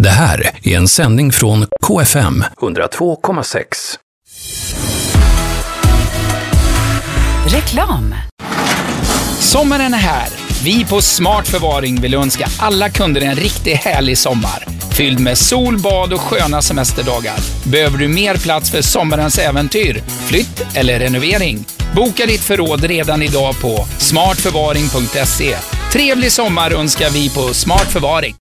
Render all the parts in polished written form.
Det här är en sändning från KFM 102,6. Reklam. Sommaren är här. Vi på Smart Förvaring vill önska alla kunder en riktigt härlig sommar. Fylld med sol, bad och sköna semesterdagar. Behöver du mer plats för sommarens äventyr, flytt eller renovering? Boka ditt förråd redan idag på smartförvaring.se. Trevlig sommar önskar vi på Smart Förvaring.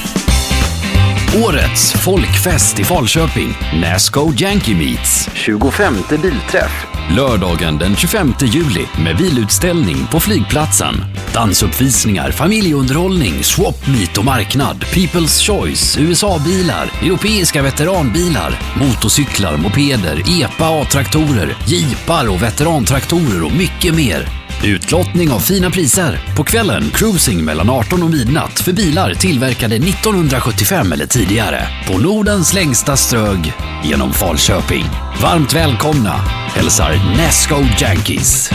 Årets folkfest i Falköping. NASCO Yankee Meets. 25:e bilträff. Lördagen den 25 juli med bilutställning på flygplatsen. Dansuppvisningar, familjeunderhållning, swap meet och marknad. People's Choice, USA-bilar, europeiska veteranbilar, motorcyklar, mopeder, EPA A-traktorer, jeepar och veterantraktorer och mycket mer. Utlottning av fina priser. På kvällen cruising mellan 18 och midnatt för bilar tillverkade 1975 eller tidigare. På Nordens längsta strög genom Falköping. Varmt välkomna. Hälsar NASCO Yankees.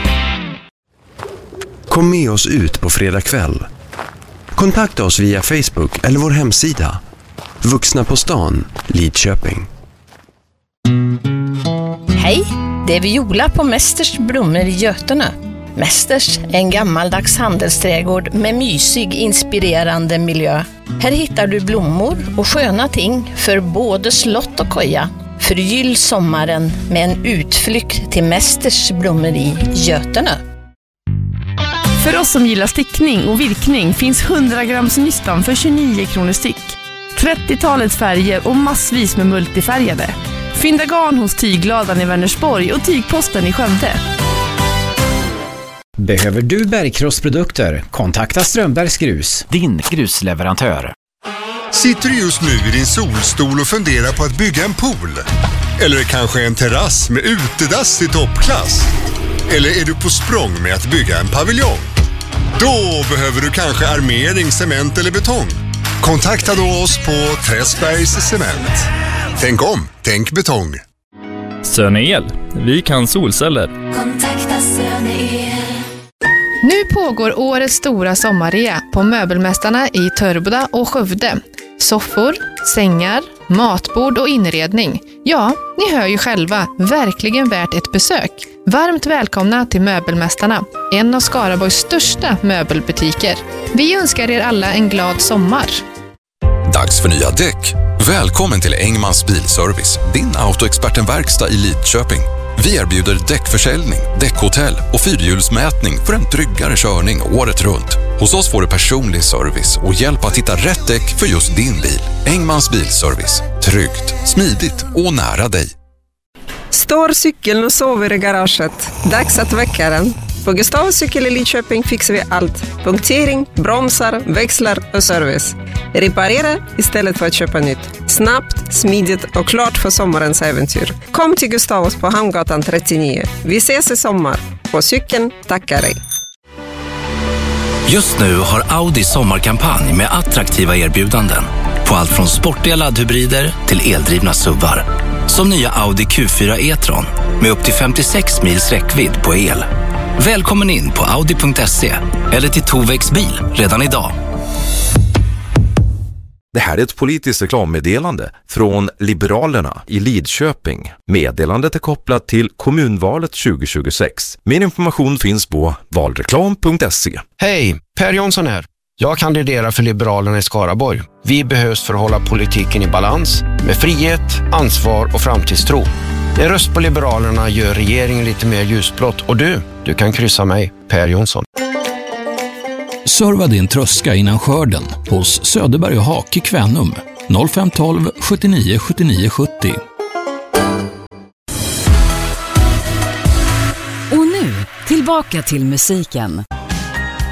Kom med oss ut på fredag kväll. Kontakta oss via Facebook eller vår hemsida. Vuxna på stan, Lidköping. Hej, det är Viola på Mästers blommor i Götene. Mästers är en gammaldags handelsträdgård med mysig, inspirerande miljö. Här hittar du blommor och sköna ting för både slott och koja. Förgyll sommaren med en utflykt till Mästers blommor i Götene. För oss som gillar stickning och virkning finns 100 grams nystan för 29 kronor styck. 30-talets färger och massvis med multifärgade. Fynda garn hos Tygladan i Vänersborg och Tygposten i Skövde. Behöver du bergkrossprodukter? Kontakta Strömbergs Grus, din grusleverantör. Sitter du just nu i din solstol och funderar på att bygga en pool? Eller kanske en terrass med utedass i toppklass? Eller är du på språng med att bygga en paviljong? Då behöver du kanske armering, cement eller betong. Kontakta då oss på Träsbergs Cement. Tänk om, tänk betong. Söneel, vi kan solceller. Kontakta Söneel. Nu pågår årets stora sommarrea på Möbelmästarna i Törboda och Skövde. Soffor, sängar, matbord och inredning. Ja, ni hör ju själva, verkligen värt ett besök. Varmt välkomna till Möbelmästarna, en av Skaraborgs största möbelbutiker. Vi önskar er alla en glad sommar. Dags för nya däck. Välkommen till Engmans Bilservice, din autoexpertenverkstad i Lidköping. Vi erbjuder däckförsäljning, däckhotell och fyrhjulsmätning för en tryggare körning året runt. Hos oss får du personlig service och hjälp att hitta rätt däck för just din bil. Engmans Bilservice. Tryggt, smidigt och nära dig. Står cykeln och sover i garaget. Dags att väcka den. På Gustav Cykel i Lidköping fixar vi allt. Punktering, bromsar, växlar och service. Reparera istället för att köpa nytt. Snabbt, smidigt och klart för sommarens äventyr. Kom till Gustavs på Hamngatan 39. Vi ses i sommar. På cykeln tackar dig. Just nu har Audi sommarkampanj med attraktiva erbjudanden. På allt från sportiga laddhybrider till eldrivna SUVar. Som nya Audi Q4 e-tron med upp till 56 mils räckvidd på el. Välkommen in på audi.se eller till Tovex bil redan idag. Det här är ett politiskt reklammeddelande från Liberalerna i Lidköping. Meddelandet är kopplat till kommunvalet 2026. Mer information finns på valreklam.se. Hej, Per Jonsson här. Jag kandiderar för Liberalerna i Skaraborg. Vi behövs för att hålla politiken i balans med frihet, ansvar och framtidstro. En röst på Liberalerna gör regeringen lite mer ljusblått och du kan kryssa mig, Per Jonsson. Serva din tröska innan skörden hos Söderberg och Hak i Kvänum 0512 79 79 70. Och nu, tillbaka till musiken.